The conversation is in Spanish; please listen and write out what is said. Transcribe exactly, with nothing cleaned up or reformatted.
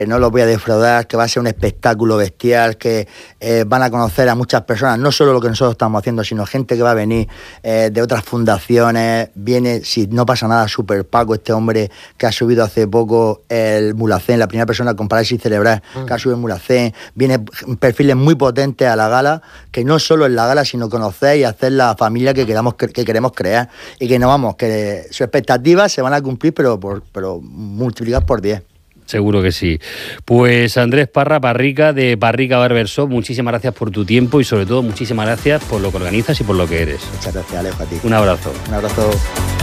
no los voy a defraudar, que va a ser un espectáculo bestial, que eh, van a conocer a muchas personas, no solo lo que nosotros estamos haciendo, sino gente que va a venir eh, de otras fundaciones. Viene, si no pasa nada, Super Paco, este hombre que ha subido hace poco el Mulhacén, la primera persona con parálisis cerebral mm. que ha subido el Mulhacén. Viene perfiles muy potentes a la gala, que no solo en la gala, sino conocer y hacer la familia que queramos que queremos crear, y que no vamos, que sus expectativas se van a cumplir, pero por, pero multiplicadas por diez. Seguro que sí. Pues Andrés Parra, Parrica, de Parrica Barber Shop, muchísimas gracias por tu tiempo y sobre todo muchísimas gracias por lo que organizas y por lo que eres. Muchas gracias, Alejo, a ti. Un abrazo. Un abrazo.